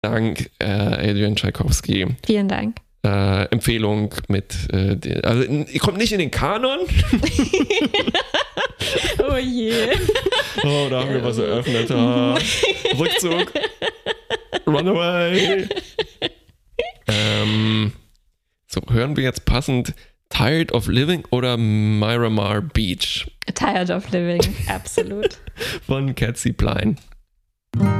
Dank, Adrian Tchaikovsky. Vielen Dank. Empfehlung mit, also kommt nicht in den Kanon. Oh je. Oh, da haben wir was eröffnet. Rückzug. Runaway. So, hören wir jetzt passend Tired of Living oder Miramar Beach? Tired of Living, absolut. Von Cat C. Pline.